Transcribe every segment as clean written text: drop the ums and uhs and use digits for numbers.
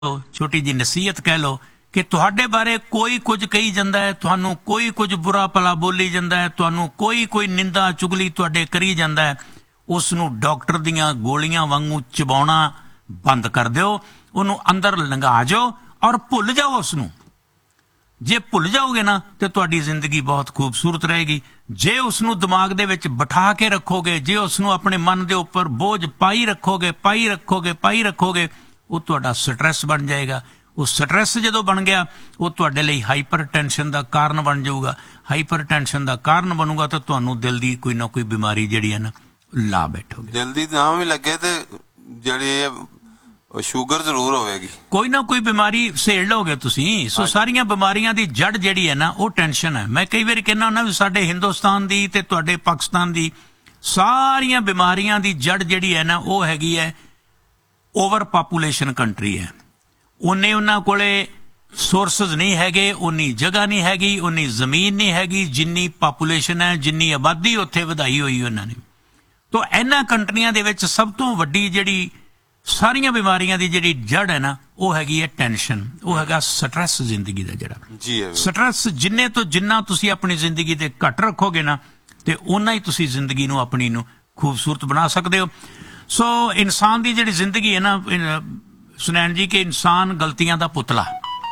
छोटी जी नसीहत कह लो कि तुहाडे बारे कोई कुछ कही जांदा है, तुहानू कोई कुछ बुरा भला बोली जांदा है, तुहानू कोई निंदा चुगली तुहाडे करी जांदा है, उसनू डॉक्टर दियां गोलियां वांगू चबाउणा बंद कर दिओ, उन्होंने अंदर लंघा जाओ और भुल जाओ उसनू। जे भुल जाओगे ना तो तुहाडी जिंदगी बहुत खूबसूरत रहेगी। जे उसनू दिमाग दे विच बिठा के रखोगे, जे उसनू अपने मन दे उपर बोझ पाई रखोगे वो तुहाडा स्ट्रैस बन जाएगा। वो स्ट्रैस जदों बन गया वो तुहाडे लई हाइपर टेंशन का कारण बन जाऊगा। हाइपर टेंशन का कारण बनूगा तो तुहानू दिल की कोई ना कोई बीमारी जिहड़ी है ना ला बैठोगे। दिल दी ना भी लगे ते जिहड़ी शुगर जरूर होगी, कोई ना कोई बीमारी सहेड़ लोगे तुसी। सो सारियां बीमारियां दी जड़ जिहड़ी है ना वो टेंशन है। मैं कई बार कहना हुंदा भी साडे हिंदुस्तान दी ते तुहाडे पाकिस्तान दी सारियां बीमारियां दी जड़ जिहड़ी है ना वो हैगी है ओवर पॉपूलेशन कंट्री है। उन्ने उन्हां कोले सोर्सेज नहीं हैगे, उन्नी जगह नहीं हैगी, उन्नी जमीन नहीं हैगी जिन्नी पॉपूलेशन है, जिन्नी आबादी उत्थे वधाई हुई उन्होंने। तो इन्हां कंट्रियां दे विच सब तो वड्डी जिहड़ी सारियां बीमारियां दी जिहड़ी जड़ है ना वो हैगी है टेंशन, वो हैगा स्ट्रैस। जिंदगी दा जिहड़ा स्ट्रैस जिन्ने तो जिन्ना तुसी अपनी जिंदगी ते घट रखोगे ना ते उन्ना ही तुसी जिंदगी नू अपनी नू खूबसूरत बना सकदे हो। सो इंसान की जिहड़ी जिंदगी है ना सुनैन जी, के इंसान गलतियां दा पुतला।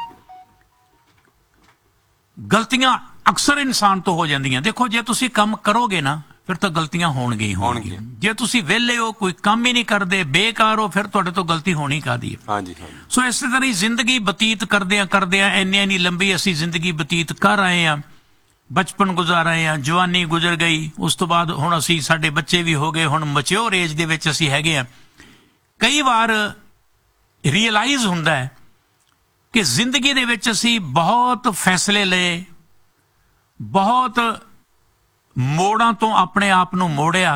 गलतियां अक्सर इंसान तो हो जांदियां। देखो जे तुसी काम करोगे ना फिर तो गलतियां होणगियां। जे तुसी वेले हो कोई काम ही नहीं करदे बेकार हो फिर तुहाडे तो गलती होनी कादी है। सो इस तरह ही जिंदगी बतीत करदियां इन्नी लंबी असी जिंदगी बतीत कर आए हैं। बचपन गुजार आए हैं, जवानी गुजर गई, उस तो बाद हुण असी साडे बच्चे भी हो गए, हुण मैच्योर एज दे विच असी हैगे आ। कई बार रियलाइज हुंदा है कि जिंदगी दे विच असी बहुत फैसले लए, बहुत मोड़ां तो अपने आप नूं मोड़िया,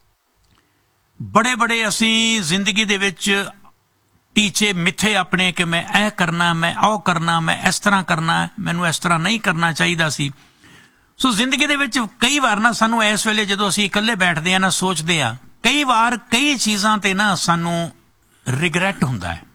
बड़े बड़े असी जिंदगी दे विच टीचे मिथे अपने कि मैं ऐ करना, मैं ओ करना, मैं इस तरह करना, मैनूं इस तरह नहीं करना चाहिदा सी। सो जिंदगी दे विच कई बार ना सानू इस वेले जदों असीं इकल्ले बैठदे आ ना सोचदे आ, कई बार कई चीज़ां ते ना सानू रिगरैट हुंदा है,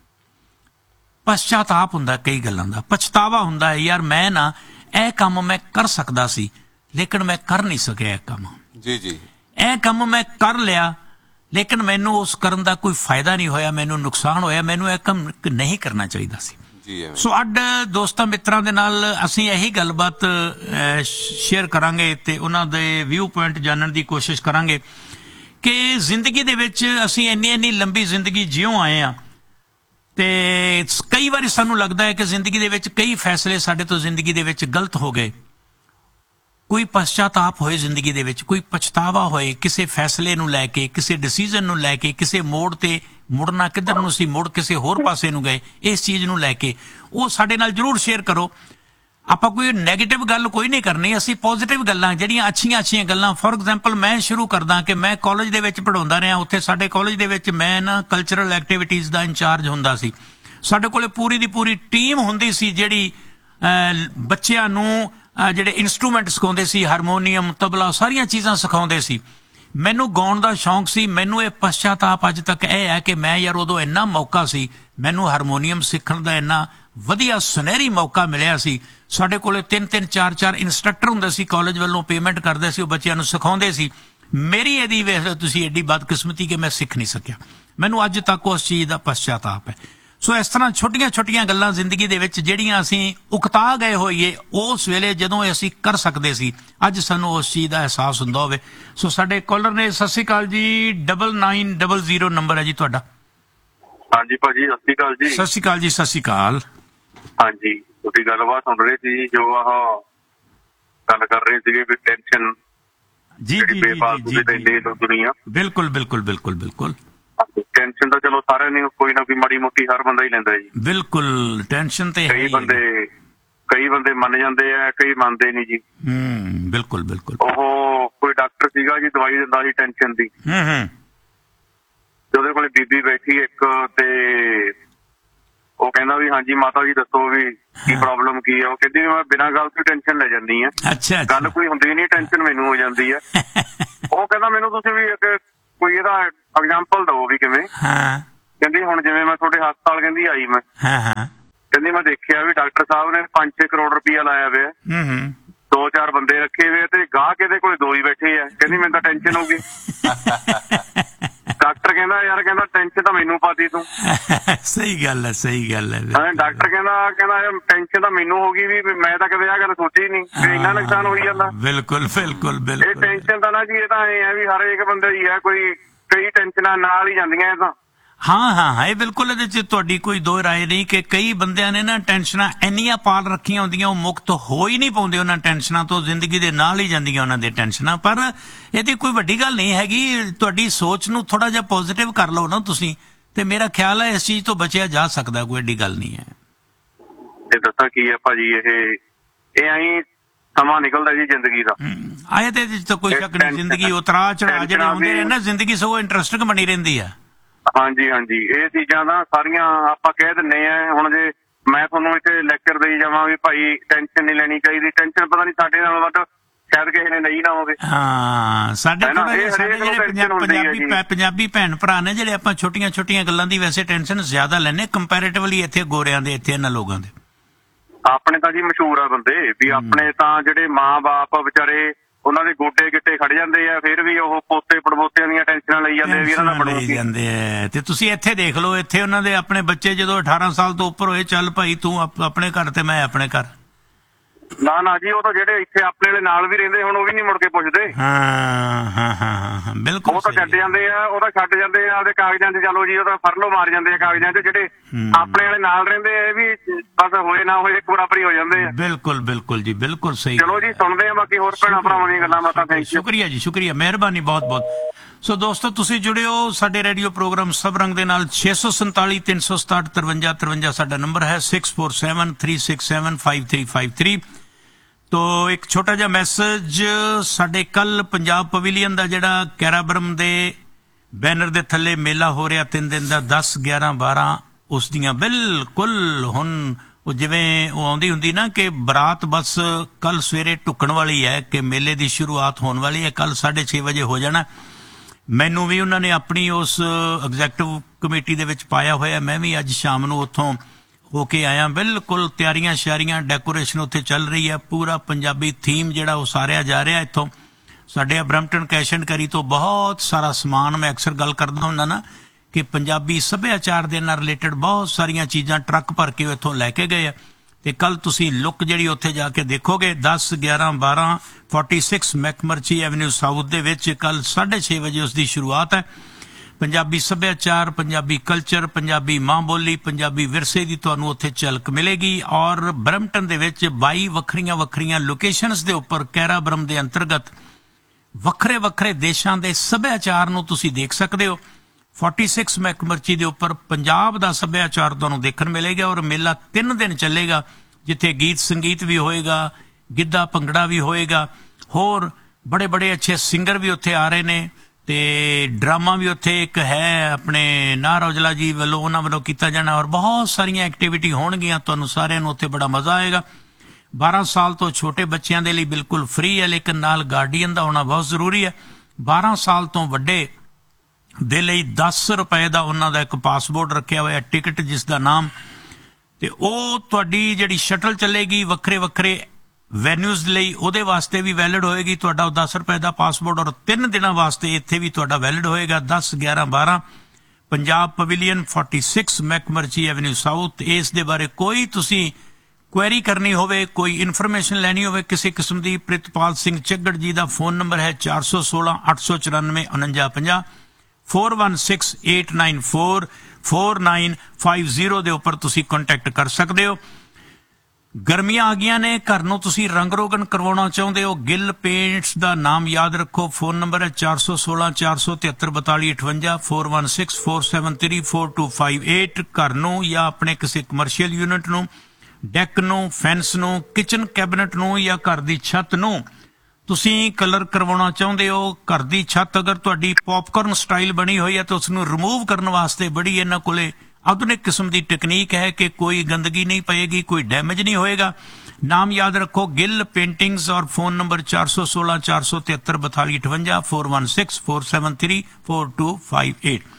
पश्चाताप हुंदा, कई गल्लां दा पछतावा हुंदा है। यार मैं ना ए काम मैं कर सकदा सी लेकिन मैं कर नहीं सकिया। ए काम ए काम मैं कर लिया लेकिन मैनू उस करन दा कोई फायदा नहीं होया, मैनू नुकसान होया, मैनू ए काम नहीं करना चाहिदा सी। सो अड दोस्तां मित्रां दे नाल असीं यही गलबात शेयर करांगे ते उन्हां दे व्यू पॉइंट जानन दी कोशिश करांगे कि जिंदगी दे विच असीं इन्नी लंबी जिंदगी जिउं आए आ ते कई बार सानू लगदा है कि जिंदगी दे विच कई फैसले साडे तो जिंदगी दे विच गलत हो गए। कोई पश्चाताप होए जिंदगी दे विच, कोई पछतावा होए किसी फैसले नूं लैके, किसी डिसीजन नूं लैके, किसी मोड़ ते मुड़ना किधर नूं सी मुड़ किसी होर पासे नूं गए, इस चीज़ नूं लैके वो साडे नाल जरूर शेयर करो। आपां कोई नैगेटिव गल कोई नहीं करनी, असीं पॉजिटिव गल्लां जिहड़ियां अच्छियां गल्लां। फॉर एग्जाम्पल मैं शुरू करदा कि मैं कॉलेज दे विच पढ़ाउंदा रहा, उत्थे साडे कॉलेज दे विच मैं ना कल्चरल एक्टिविटीज़ दा इंचार्ज हुंदा सी। साडे कोले पूरी दी पूरी टीम हुंदी सी जिहड़ी बच्चिआं नूं ਜਿਹੜੇ इंस्ट्रूमेंट सिखाਉਂਦੇ ਸੀ, ਹਾਰਮੋਨੀਅਮ, ਤਬਲਾ, ਸਾਰੀਆਂ ਚੀਜ਼ਾਂ ਸਿਖਾਉਂਦੇ ਸੀ। ਮੈਨੂੰ ਗਾਉਣ ਦਾ ਸ਼ੌਂਕ ਸੀ। ਮੈਨੂੰ ਇਹ ਪਛਤਾਪ ਅੱਜ ਤੱਕ ਇਹ ਹੈ ਕਿ ਮੈਂ ਯਾਰ ਉਦੋਂ ਇੰਨਾ ਮੌਕਾ ਸੀ, ਮੈਨੂੰ ਹਾਰਮੋਨੀਅਮ ਸਿੱਖਣ ਦਾ ਇੰਨਾ ਵਧੀਆ ਸੁਨਹਿਰੀ ਮੌਕਾ ਮਿਲਿਆ ਸੀ। ਸਾਡੇ ਕੋਲੇ 3-3 4-4 ਇੰਸਟ੍ਰਕਟਰ ਹੁੰਦੇ ਸੀ, ਕਾਲਜ ਵੱਲੋਂ ਪੇਮੈਂਟ ਕਰਦੇ ਸੀ, ਉਹ ਬੱਚਿਆਂ ਨੂੰ ਸਿਖਾਉਂਦੇ ਸੀ। ਮੇਰੀ ਇਹਦੀ ਵੇਖ ਲਓ ਤੁਸੀਂ ਐਡੀ ਬਦਕਿਸਮਤੀ ਕਿ ਮੈਂ ਸਿੱਖ ਨਹੀਂ ਸਕਿਆ। ਮੈਨੂੰ ਅੱਜ ਤੱਕ ਉਸ ਚੀਜ਼ ਦਾ ਪਛਤਾਪ ਹੈ। ਸੋ ਇਸ ਤਰ੍ਹਾਂ ਛੋਟੀਆਂ ਗੱਲਾਂ ਜ਼ਿੰਦਗੀ ਦੇ ਵਿੱਚ ਜਿਹੜੀਆਂ ਅਸੀਂ ਉਕਤਾ ਗਏ ਹੋਈਏ ਉਸ ਵੇਲੇ ਜਦੋਂ ਅਸੀਂ ਕਰ ਸਕਦੇ ਸੀ, ਅੱਜ ਸਾਨੂੰ ਉਸ ਚੀਜ਼ ਦਾ ਅਹਿਸਾਸ ਹੁੰਦਾ ਹੋਵੇ। ਸੋ ਸਾਡੇ ਕਾਲਰ ਨੇ, ਸਤਿ ਸ਼੍ਰੀ ਅਕਾਲ ਜੀ, 9900 ਨੰਬਰ ਹੈ ਜੀ ਤੁਹਾਡਾ। ਹਾਂਜੀ ਭਾਜੀ, ਸਤਿ ਸ਼੍ਰੀ ਅਕਾਲ ਜੀ। ਸਤਿ ਸ਼੍ਰੀ ਅਕਾਲ ਜੀ, ਸਤਿ ਸ਼੍ਰੀ ਅਕਾਲ। ਹਾਂਜੀ, ਤੁਸੀਂ ਗੱਲਬਾਤ ਸੁਣ ਰਹੇ ਸੀ ਜੋ ਆਹ ਗੱਲ ਕਰ ਰਹੇ ਸੀਗੇ ਵੀ ਟੈਨਸ਼ਨ ਜੀ ਬੇਫਾਲਤੂ ਦੀ ਲੈਂਦੇ ਦੁਨੀਆ। ਬਿਲਕੁਲ ਟੈਨਸ਼ਨ ਤਾਂ ਚਲੋ ਸਾਰਿਆਂ ਨੇ ਕੋਈ ਨਾ ਕੋਈ ਮਾੜੀ ਮੋਟੀ ਹਰ ਬੰਦਾ ਹੀ ਲੈਂਦਾ ਜੀ। ਬਿਲਕੁਲ ਟੈਨਸ਼ਨ ਤੇ ਕਈ ਬੰਦੇ ਮੰਨ ਜਾਂਦੇ ਆ, ਕਈ ਮੰਨਦੇ ਨਹੀਂ ਜੀ। ਬਿਲਕੁਲ ਉਹ ਕੋਈ ਡਾਕਟਰ ਸੀਗਾ ਜੀ, ਦਵਾਈ ਦਿੰਦਾ ਸੀ ਟੈਨਸ਼ਨ ਦੀ। ਤੇ ਉਹਦੇ ਕੋਲ ਬੀਬੀ ਬੈਠੀ ਇੱਕ, ਤੇ ਉਹ ਕਹਿੰਦਾ ਵੀ ਹਾਂਜੀ ਮਾਤਾ ਜੀ ਦੱਸੋ ਵੀ ਕੀ ਪ੍ਰੋਬਲਮ ਕੀ ਆ। ਉਹ ਕਹਿੰਦੀ ਵੀ ਮੈਂ ਬਿਨਾਂ ਗੱਲ ਤੋਂ ਟੈਨਸ਼ਨ ਲੈ ਜਾਂਦੀ ਆ। ਅੱਛਾ, ਗੱਲ ਕੋਈ ਹੁੰਦੀ ਨਹੀਂ, ਟੈਨਸ਼ਨ ਮੈਨੂੰ ਹੋ ਜਾਂਦੀ ਆ। ਉਹ ਕਹਿੰਦਾ ਮੈਨੂੰ ਤੁਸੀਂ ਵੀ ਕੋਈ ਇਹਦਾ ਐਗਜ਼ਾਮਪਲ ਦਿਓ ਵੀ ਕਿਵੇਂ। ਕਹਿੰਦੀ ਹੁਣ ਜਿਵੇਂ ਮੈਂ ਤੁਹਾਡੇ ਹਸਪਤਾਲ ਕਹਿੰਦੀ ਆਈ ਮੈਂ, ਹਾਂ ਹਾਂ, ਕਹਿੰਦੀ ਮੈਂ ਦੇਖਿਆ ਵੀ ਡਾਕਟਰ ਸਾਹਿਬ ਨੇ 5-6 ਕਰੋੜ ਰੁਪਇਆ ਲਾਇਆ ਹੋਇਆ, 2-4 ਬੰਦੇ ਰੱਖੇ ਹੋਏ ਤੇ ਗਾਹਕ ਇਹਦੇ ਕੋਲ 2 ਹੀ ਬੈਠੇ ਆ। ਕਹਿੰਦੀ ਮੈਨੂੰ ਤਾਂ ਟੈਨਸ਼ਨ ਹੋ ਗਈ। ਡਾਕਟਰ ਕਹਿੰਦਾ ਯਾਰ, ਕਹਿੰਦਾ ਟੈਨਸ਼ਨ ਤਾਂ ਮੈਨੂੰ ਪਾਤੀ ਤੂੰ। ਸਹੀ ਗੱਲ ਹੈ, ਸਹੀ ਗੱਲ ਹੈ। ਡਾਕਟਰ ਕਹਿੰਦਾ ਟੈਨਸ਼ਨ ਤਾਂ ਮੈਨੂੰ ਹੋ ਗਈ ਵੀ ਮੈਂ ਤਾਂ ਕਦੇ ਆਹ ਗੱਲ ਸੋਚੀ ਨਹੀਂ ਕਿ ਇੰਨਾ ਨੁਕਸਾਨ ਹੋਈ ਜਾਂਦਾ। ਬਿਲਕੁਲ ਬਿਲਕੁਲ ਇਹ ਬਿਲਕੁਲ। ਟੈਨਸ਼ਨ ਤਾਂ ਨਾ ਜੀ, ਇਹ ਤਾਂ ਇਹ ਹੈ ਵੀ ਹਰੇਕ ਬੰਦੇ ਦੀ ਹੈ, ਕੋਈ ਕਈ ਟੈਨਸ਼ਨਾਂ ਨਾਲ ਹੀ ਜਾਂਦੀਆਂ ਇਹ ਤਾਂ। ਹਾਂ ਹਾਂ ਹਾਂ, ਇਹ ਬਿਲਕੁਲ ਇਹਦੇ 'ਚ ਤੁਹਾਡੀ ਕੋਈ ਦੋ ਰਾਏ ਨਹੀਂ ਕਿ ਕਈ ਬੰਦਿਆਂ ਨੇ ਨਾ ਟੈਨਸ਼ਨਾਂ ਇੰਨੀਆਂ ਪਾਲ ਰੱਖੀਆਂ ਹੁੰਦੀਆਂ, ਉਹ ਮੁਕਤ ਹੋ ਹੀ ਨਹੀਂ ਪਾਉਂਦੇ ਉਹਨਾਂ ਟੈਨਸ਼ਨਾਂ ਤੋਂ, ਜ਼ਿੰਦਗੀ ਦੇ ਨਾਲ ਹੀ ਜਾਂਦੀਆਂ ਉਹਨਾਂ ਦੇ ਟੈਨਸ਼ਨਾਂ। ਪਰ ਇਹਦੀ ਕੋਈ ਵੱਡੀ ਗੱਲ ਨਹੀਂ ਹੈਗੀ, ਤੁਹਾਡੀ ਸੋਚ ਨੂੰ ਥੋੜਾ ਜਿਹਾ ਪੋਜ਼ਿਟਿਵ ਕਰ ਲਓ ਨਾ ਤੁਸੀਂ, ਤੇ ਮੇਰਾ ਖਿਆਲ ਹੈ ਇਸ ਚੀਜ਼ ਤੋਂ ਬਚਿਆ ਜਾ ਸਕਦਾ, ਕੋਈ ਵੱਡੀ ਗੱਲ ਨਹੀਂ ਹੈ। ਇਹ ਦੱਸਾਂ ਕੀ ਹੈ ਭਾਜੀ, ਇਹ ਆਈ ਸਮਾਂ ਨਿਕਲਦਾ ਜੀ ਜ਼ਿੰਦਗੀ ਦਾ। ਆਏ ਤੇ ਇਹਦੇ 'ਚ ਤਾਂ ਕੋਈ ਸ਼ੱਕ ਨਹੀਂ, ਜ਼ਿੰਦਗੀ ਉਤਰਾ ਚੜਾ ਜਿਹੜੇ ਆਉਂਦੇ ਨੇ ਨਾ, ਜ਼ਿੰਦਗੀ ਸਗੋਂ ਇੰਟਰਸਟਿੰਗ ਬਣੀ ਰਹਿੰਦੀ ਆ। ਹਾਂਜੀ ਹਾਂਜੀ, ਇਹ ਚੀਜ਼ਾਂ ਨਾ ਸਾਰੀਆਂ ਆਪਾਂ ਕਹਿ ਦਿੰਨੇ ਆ। ਹੁਣ ਜੇ ਮੈਂ ਤੁਹਾਨੂੰ ਇੱਥੇ ਲੈਕਚਰ ਦੇਈ ਜਾਵਾਂ ਵੀ ਭਾਈ ਟੈਨਸ਼ਨ ਨਹੀਂ ਲੈਣੀ ਚਾਹੀਦੀ, ਟੈਨਸ਼ਨ ਪਤਾ ਨਹੀਂ ਸਾਡੇ ਨਾਲ ਵੱਧ ਸ਼ਾਇਦ ਕਿਸੇ ਨੇ ਲਈ ਨਾ ਹੋਵੇ। ਹਾਂ, ਸਾਡੇ ਪੰਜਾਬੀ ਭੈਣ ਭਰਾ ਨੇ ਜਿਹੜੇ ਆਪਾਂ ਛੋਟੀਆਂ ਛੋਟੀਆਂ ਗੱਲਾਂ ਦੀ ਵੈਸੇ ਟੈਨਸ਼ਨ ਜ਼ਿਆਦਾ ਲੈਂਦੇ ਕੰਪੈਰੇਟਿਵਲੀ ਇੱਥੇ ਗੋਰਿਆਂ ਦੇ, ਇੱਥੇ ਇਹਨਾਂ ਲੋਕਾਂ ਦੇ। ਆਪਣੇ ਤਾਂ ਜੀ ਮਸ਼ਹੂਰ ਆ ਬੰਦੇ ਵੀ, ਆਪਣੇ ਤਾਂ ਜਿਹੜੇ ਮਾਂ-ਬਾਪ ਵਿਚਾਰੇ ਉਹਨਾਂ ਦੇ ਗੋਡੇ ਗਿੱਟੇ ਖੜ ਜਾਂਦੇ ਆ, ਫਿਰ ਵੀ ਉਹ ਪੋਤੇ ਪੜਪੋਤਿਆਂ ਦੀਆਂ ਟੈਨਸ਼ਨਾਂ ਲਈ ਜਾਂਦੇ ਵੀ ਇਹਨਾਂ ਦਾ ਬਣੂਗੀ ਜਾਂਦੇ ਆ। ਤੇ ਤੁਸੀਂ ਇੱਥੇ ਦੇਖ ਲਓ, ਇੱਥੇ ਉਹਨਾਂ ਦੇ ਆਪਣੇ ਬੱਚੇ ਜਦੋਂ 18 ਸਾਲ ਤੋਂ ਉੱਪਰ ਹੋਏ, ਚੱਲ ਭਾਈ ਤੂੰ ਆਪਣੇ ਘਰ ਤੇ ਮੈਂ ਆਪਣੇ ਘਰ। ਨਾ ਨਾ ਜੀ, ਉਹ ਤਾਂ ਜਿਹੜੇ ਇੱਥੇ ਆਪਣੇ ਵਾਲੇ ਨਾਲ ਵੀ ਰਹਿੰਦੇ ਹੁਣ ਉਹ ਵੀ ਨਹੀਂ ਮੁੜ ਕੇ ਪੁੱਛਦੇ। ਹਾਂ ਹਾਂ ਹਾਂ ਬਿਲਕੁਲ, ਉਹ ਤਾਂ ਛੱਡ ਜਾਂਦੇ ਆ, ਉਹਦਾ ਛੱਡ ਜਾਂਦੇ ਆ ਆਪਦੇ ਕਾਗਜ਼ਾਂ 'ਚ, ਚਲੋ ਜੀ ਉਹਦਾ ਫਰਲੋ ਮਾਰ ਜਾਂਦੇ ਆ ਕਾਗਜ਼ਾਂ 'ਚ। ਜਿਹੜੇ ਆਪਣੇ ਵਾਲੇ ਨਾਲ ਰਹਿੰਦੇ ਆ ਇਹ ਵੀ ਬਸ ਹੋਏ ਨਾ ਹੋਏ ਇੱਕ ਬਰਾਬਰ ਹੀ ਹੋ ਜਾਂਦੇ ਆ। ਬਿਲਕੁਲ ਬਿਲਕੁਲ ਜੀ, ਬਿਲਕੁਲ ਸਹੀ। ਚਲੋ ਜੀ, ਸੁਣਦੇ ਆ ਬਾਕੀ ਹੋਰ ਭੈਣਾਂ ਭਰਾਵਾਂ ਦੀਆਂ ਗੱਲਾਂ ਬਾਤਾਂ। ਥੈਂਕ ਯੂ, ਸ਼ੁਕਰੀਆ ਜੀ, ਸ਼ੁਕਰੀਆ, ਮਿਹਰਬਾਨੀ ਬਹੁਤ ਬਹੁਤ। ਸੋ ਦੋਸਤੋ, ਤੁਸੀਂ ਜੁੜੇ ਹੋ ਸਾਡੇ ਰੇਡੀਓ ਪ੍ਰੋਗਰਾਮ ਸਭ ਰੰਗ ਦੇ ਨਾਲ। 647 367 53 53 ਸਾਡਾ ਨੰਬਰ ਹੈ, 647 367 5353। ਤੋ ਇੱਕ ਛੋਟਾ ਜਿਹਾ ਮੈਸੇਜ, ਸਾਡੇ ਕੱਲ ਪੰਜਾਬ ਪਵੇਲੀਅਨ ਦਾ ਜਿਹੜਾ ਕੈਰਾਬਰਮ ਦੇ ਬੈਨਰ ਦੇ ਥੱਲੇ ਮੇਲਾ ਹੋ ਰਿਹਾ 3 ਦਿਨ ਦਾ, 10, 11, 12, ਉਸ ਦੀਆਂ ਬਿਲਕੁਲ ਹੁਣ ਉਹ ਜਿਵੇਂ ਉਹ ਆਉਂਦੀ ਹੁੰਦੀ ਨਾ ਕਿ ਬਰਾਤ ਬਸ ਕੱਲ ਸਵੇਰੇ ਢੁੱਕਣ ਵਾਲੀ ਹੈ ਕਿ ਮੇਲੇ ਦੀ ਸ਼ੁਰੂਆਤ ਹੋਣ ਵਾਲੀ ਹੈ, ਕੱਲ 6:30 ਵਜੇ ਹੋ ਜਾਣਾ। ਮੈਨੂੰ ਵੀ ਉਹਨਾਂ ਨੇ ਆਪਣੀ ਉਸ ਐਗਜ਼ੈਕਟਿਵ ਕਮੇਟੀ ਦੇ ਵਿੱਚ ਪਾਇਆ ਹੋਇਆ, ਮੈਂ ਵੀ ਅੱਜ ਸ਼ਾਮ ਨੂੰ ਉੱਥੋਂ ਹੋ ਕੇ ਆਇਆ। ਬਿਲਕੁਲ ਤਿਆਰੀਆਂ ਸ਼ਿਆਰੀਆਂ, ਡੈਕੋਰੇਸ਼ਨ ਉੱਥੇ ਚੱਲ ਰਹੀ ਹੈ, ਪੂਰਾ ਪੰਜਾਬੀ ਥੀਮ ਜਿਹੜਾ ਉਹ ਸਾਰਿਆ ਜਾ ਰਿਹਾ। ਇੱਥੋਂ ਸਾਡੇ ਬਰੈਂਪਟਨ ਕੈਸ਼ ਐਂਡ ਕੈਰੀ ਤੋਂ ਬਹੁਤ ਸਾਰਾ ਸਮਾਨ, ਮੈਂ ਅਕਸਰ ਗੱਲ ਕਰਦਾ ਹੁੰਦਾ ਨਾ ਕਿ ਪੰਜਾਬੀ ਸੱਭਿਆਚਾਰ ਦੇ ਨਾਲ ਰਿਲੇਟਡ ਬਹੁਤ ਸਾਰੀਆਂ ਚੀਜ਼ਾਂ ਟਰੱਕ ਭਰ ਕੇ ਇੱਥੋਂ ਲੈ ਕੇ ਗਏ ਆ। ਤੇ ਕੱਲ ਤੁਸੀਂ ਲੁੱਕ ਜਿਹੜੀ ਉੱਥੇ ਜਾ ਕੇ ਦੇਖੋਗੇ, 10, 11, 12, 46 ਮੈਕਮਰਚੀ ਐਵਨਿਊ ਸਾਊਥ ਦੇ ਵਿੱਚ ਕੱਲ 6:30 ਵਜੇ ਉਸ ਦੀ ਸ਼ੁਰੂਆਤ ਹੈ। ਪੰਜਾਬੀ ਸੱਭਿਆਚਾਰ, ਪੰਜਾਬੀ ਕਲਚਰ, ਪੰਜਾਬੀ ਮਾਂ ਬੋਲੀ, ਪੰਜਾਬੀ ਵਿਰਸੇ ਦੀ ਤੁਹਾਨੂੰ ਉੱਥੇ ਝਲਕ ਮਿਲੇਗੀ। ਔਰ ਬਰੈਂਪਟਨ ਦੇ ਵਿੱਚ 22 ਵੱਖਰੀਆਂ ਵੱਖਰੀਆਂ ਲੋਕੇਸ਼ਨਸ ਦੇ ਉੱਪਰ ਕੈਰਾਬਰਮ ਦੇ ਅੰਤਰਗਤ ਵੱਖਰੇ ਵੱਖਰੇ ਦੇਸ਼ਾਂ ਦੇ ਸੱਭਿਆਚਾਰ ਨੂੰ ਤੁਸੀਂ ਦੇਖ ਸਕਦੇ ਹੋ। 46 ਮੈਕਮਰਚੀ ਦੇ ਉੱਪਰ ਪੰਜਾਬ ਦਾ ਸੱਭਿਆਚਾਰ ਤੁਹਾਨੂੰ ਦੇਖਣ ਮਿਲੇਗਾ। ਔਰ ਮੇਲਾ 3 ਦਿਨ ਚੱਲੇਗਾ, ਜਿੱਥੇ ਗੀਤ ਸੰਗੀਤ ਵੀ ਹੋਏਗਾ, ਗਿੱਧਾ ਭੰਗੜਾ ਵੀ ਹੋਏਗਾ, ਹੋਰ ਬੜੇ ਬੜੇ ਅੱਛੇ ਸਿੰਗਰ ਵੀ ਉੱਥੇ ਆ ਰਹੇ ਨੇ, ਤੇ ਡਰਾਮਾ ਵੀ ਉੱਥੇ ਇੱਕ ਹੈ ਆਪਣੇ ਨਾਰ ਔਜਲਾ ਜੀ ਵੱਲੋਂ, ਉਹਨਾਂ ਵੱਲੋਂ ਕੀਤਾ ਜਾਣਾ। ਔਰ ਬਹੁਤ ਸਾਰੀਆਂ ਐਕਟੀਵਿਟੀ ਹੋਣਗੀਆਂ, ਤੁਹਾਨੂੰ ਸਾਰਿਆਂ ਨੂੰ ਉੱਥੇ ਬੜਾ ਮਜ਼ਾ ਆਏਗਾ। 12 ਸਾਲ ਤੋਂ ਛੋਟੇ ਬੱਚਿਆਂ ਦੇ ਲਈ ਬਿਲਕੁਲ ਫ੍ਰੀ ਹੈ, ਲੇਕਿਨ ਨਾਲ ਗਾਰਡੀਅਨ ਦਾ ਹੋਣਾ ਬਹੁਤ ਜ਼ਰੂਰੀ ਹੈ। 12 ਸਾਲ ਤੋਂ ਵੱਡੇ ਦੇ ਲਈ 10 ਰੁਪਏ ਦਾ ਉਹਨਾਂ ਦਾ ਇੱਕ ਪਾਸਪੋਰਟ ਰੱਖਿਆ ਹੋਇਆ ਟਿਕਟ, ਜਿਸ ਦਾ ਨਾਮ, ਤੇ ਉਹ ਤੁਹਾਡੀ ਜਿਹੜੀ ਸ਼ਟਲ ਚੱਲੇਗੀ ਵੱਖਰੇ ਵੱਖਰੇ ਵੈਨਿਊਜ਼ ਲਈ, ਉਹਦੇ ਵਾਸਤੇ ਵੀ ਵੈਲਿਡ ਹੋਏਗੀ ਤੁਹਾਡਾ ਉਹ 10 ਰੁਪਏ ਦਾ ਪਾਸਪੋਰਟ। ਔਰ 3 ਦਿਨਾਂ ਵਾਸਤੇ ਇੱਥੇ ਵੀ ਤੁਹਾਡਾ ਵੈਲਿਡ ਹੋਏਗਾ। 10, 11, 12 ਪੰਜਾਬ ਪਵੇਲੀਅਨ, 46 ਮੈਕਮਰਚੀ ਐਵਨਿਊ ਸਾਊਥ। ਇਸ ਦੇ ਬਾਰੇ ਕੋਈ ਤੁਸੀਂ ਕੁਐਰੀ ਕਰਨੀ ਹੋਵੇ, ਕੋਈ ਇਨਫੋਰਮੇਸ਼ਨ ਲੈਣੀ ਹੋਵੇ ਕਿਸੇ ਕਿਸਮ ਦੀ, ਪ੍ਰਿਤਪਾਲ ਸਿੰਘ ਚੱਗੜ ਜੀ ਦਾ ਫੋਨ ਨੰਬਰ ਹੈ 416 894 4950, 416-894 4950 ਦੇ ਉੱਪਰ ਤੁਸੀਂ ਕੰਟੈਕਟ ਕਰ ਸਕਦੇ ਹੋ। ਗਰਮੀਆਂ ਆ ਗਈਆਂ ਨੇ, ਘਰ ਨੂੰ ਤੁਸੀਂ ਰੰਗ ਰੋਗਨ ਕਰਵਾਉਣਾ ਚਾਹੁੰਦੇ ਹੋ, ਗਿੱਲ ਪੇਂਟਸ ਦਾ ਨਾਮ ਯਾਦ ਰੱਖੋ। ਫੋਨ ਨੰਬਰ ਹੈ 416 473 4258, 416 473 4258। ਘਰ ਨੂੰ ਜਾਂ ਆਪਣੇ ਕਿਸੇ ਕਮਰਸ਼ੀਅਲ ਯੂਨਿਟ ਨੂੰ, ਡੈਕ ਨੂੰ, ਫੈਂਸ ਨੂੰ, ਕਿਚਨ ਕੈਬਨਟ ਨੂੰ ਜਾਂ ਘਰ ਦੀ ਛੱਤ ਨੂੰ ਤੁਸੀਂ ਕਲਰ ਕਰਵਾਉਣਾ ਚਾਹੁੰਦੇ ਹੋ। ਘਰ ਦੀ ਛੱਤ ਅਗਰ ਤੁਹਾਡੀ ਪੌਪਕਾਰਨ ਸਟਾਈਲ ਬਣੀ ਹੋਈ ਹੈ ਤਾਂ ਉਸ ਨੂੰ ਰਿਮੂਵ ਕਰਨ ਵਾਸਤੇ ਬੜੀ ਇਹਨਾਂ ਕੋਲੇ ਆਧੁਨਿਕ ਕਿਸਮ ਦੀ ਟੈਕਨੀਕ ਹੈ ਕਿ ਕੋਈ ਗੰਦਗੀ ਨਹੀਂ ਪਏਗੀ, ਕੋਈ ਡੈਮੇਜ ਨਹੀਂ ਹੋਏਗਾ। ਨਾਮ ਯਾਦ ਰੱਖੋ, ਗਿੱਲ ਪੇਂਟਿੰਗਸ। ਔਰ ਫੋਨ ਨੰਬਰ 416 473 4258, 416 473 4258।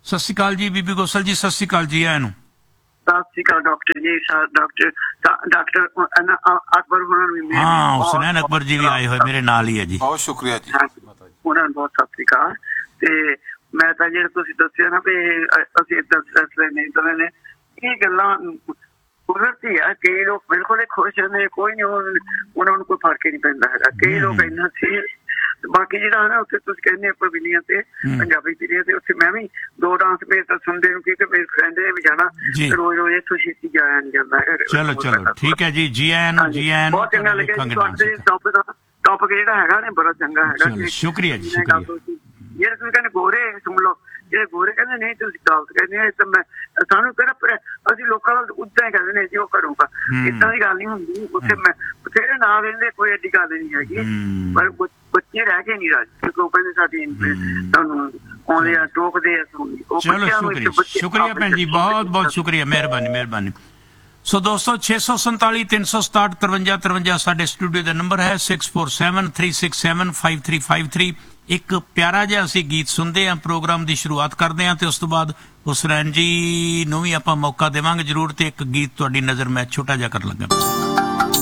ਸਤਿ ਸ਼੍ਰੀ ਅਕਾਲ ਜੀ ਬੀਬੀ ਗੋਸਲ ਜੀ, ਸਤਿ ਸ਼੍ਰੀ ਅਕਾਲ ਜੀ। ਆਇਆਂ ਨੂੰ ਸਤਿ ਸ਼੍ਰੀ ਅਕਾਲ ਡਾਕਟਰ ਜੀ। ਡਾਕਟਰ ਅਕਬਰ ਉਹਨਾਂ ਨੂੰ ਵੀ ਹਾਂ, ਹੁਸਨੈਨ ਅਕਬਰ ਜੀ ਵੀ ਆਏ ਹੋਏ ਮੇਰੇ ਨਾਲ ਹੀ ਹੈ ਜੀ। ਬਹੁਤ ਸ਼ੁਕਰੀਆ ਜੀ। ਉਹਨਾਂ ਨੂੰ ਬਹੁਤ ਸਤਿ ਸ਼੍ਰੀ ਅਕਾਲ। ਤੇ ਮੈਂ ਤਾਂ ਜਿਹੜਾ ਤੁਸੀਂ ਦੱਸਿਆ ਨਾ ਵੀ ਅਸੀਂ ਏਦਾਂ ਫੈਸਲੇ ਨਹੀਂ ਦਲੇ ਨੇ, ਇਹ ਗੱਲਾਂ ਕੁਦਰਤੀ ਆ। ਕਈ ਲੋਕ ਬਿਲਕੁਲ ਹੀ ਖੁਸ਼ ਨੇ, ਕੋਈ ਨਹੀਂ ਉਹਨਾਂ ਨੂੰ ਕੋਈ ਫਰਕ ਹੀ ਨਹੀਂ ਪੈਂਦਾ ਹੈਗਾ। ਕਈ ਲੋਕ ਇੰਨਾ ਸੀ। ਬਾਕੀ ਜਿਹੜਾ ਨਾ ਉੱਥੇ ਤੁਸੀਂ ਕਹਿੰਦੇ ਪਵਿਲੀਅਨ ਤੇ ਪੰਜਾਬੀ ਪੀਰੀਅਡ ਤੇ ਉੱਥੇ ਮੈਂ ਵੀ 2 ਡਾਂਸ ਪੇਜ ਤਾਂ ਸੁਣਦੇ ਨੂੰ, ਕਿਉਂਕਿ ਮੇਰੇ ਫਰੈਂਡ ਨੇ ਵੀ ਜਾਣਾ, ਰੋਜ਼ ਰੋਜ਼ ਇੱਥੋਂ ਛੇਤੀ ਜਾਇਆ ਨਹੀਂ ਜਾਂਦਾ। ਚਲੋ ਠੀਕ ਹੈ ਜੀ। ਜੀ ਆਇਆਂ ਨੂੰ, ਜੀ ਆਇਆਂ ਨੂੰ। ਬਹੁਤ ਚੰਗਾ ਲੱਗਿਆ ਜੀ ਤੁਹਾਡੇ ਟੌਪਿਕ ਜਿਹੜਾ ਹੈਗਾ ਨੇ, ਬੜਾ ਚੰਗਾ ਹੈਗਾ। ਸ਼ੁਕਰੀਆ ਜੀ, ਸ਼ੁਕਰੀਆ। ਜਿਹੜੇ ਤੁਸੀਂ ਕਹਿੰਦੇ ਗੋਰੇ ਸੁਣ ਲਓ, ਜਿਹੜੇ ਗੋਰੇ ਕਹਿੰਦੇ ਨਹੀਂ ਤੁਸੀਂ ਗਲਤ ਕਹਿੰਦੇ ਆ, ਤਾਂ ਮੈਂ ਸਾਨੂੰ ਕਿਹੜਾ ਅਸੀਂ ਲੋਕਾਂ ਨੂੰ ਉੱਦਾਂ ਹੀ ਕਹਿੰਦੇ ਨੇ ਜੀ ਉਹ ਕਰੂਗਾ, ਏਦਾਂ ਦੀ ਗੱਲ ਨਹੀਂ ਹੁੰਦੀ। ਉੱਥੇ ਮੈਂ ਬਥੇਰੇ ਨਾਂ ਰਹਿੰਦੇ, ਕੋਈ ਐਡੀ ਗੱਲ ਨਹੀਂ ਹੈਗੀ, ਪਰ ਬੱਚੇ ਰਹਿ ਕੇ ਨਹੀਂ ਰਾਜੀ, ਕਿਉਂਕਿ ਉਹ ਕਹਿੰਦੇ ਸਾਡੀ ਤੁਹਾਨੂੰ ਆਉਂਦੇ ਆ ਟੋਕਦੇ ਆ। ਚਲੋ ਸ਼ੁਕਰੀਆ ਭੈਣ ਜੀ, ਬਹੁਤ ਬਹੁਤ ਸ਼ੁਕਰੀਆ, ਮਿਹਰਬਾਨੀ ਮਿਹਰਬਾਨੀ। ਸੋ ਦੋਸਤੋ 647 367 53 53 ਸਾਡੇ ਸਟੂਡੀਓ ਦਾ ਨੰਬਰ ਹੈ। 647 367 5353। ਇੱਕ ਪਿਆਰਾ ਜਿਹਾ ਅਸੀਂ ਗੀਤ ਸੁਣਦੇ ਹਾਂ, ਪ੍ਰੋਗਰਾਮ ਦੀ ਸ਼ੁਰੂਆਤ ਕਰਦੇ ਹਾਂ, ਤੇ ਉਸ ਤੋਂ ਬਾਅਦ ਹੁਸਨੈਨ ਜੀ ਨੂੰ ਵੀ ਆਪਾਂ ਮੌਕਾ ਦੇਵਾਂਗੇ ਜ਼ਰੂਰ। ਤੇ ਇੱਕ ਗੀਤ ਤੁਹਾਡੀ ਨਜ਼ਰ ਮੈਂ ਛੋਟਾ ਜਿਹਾ ਕਰ ਲੱਗਾ।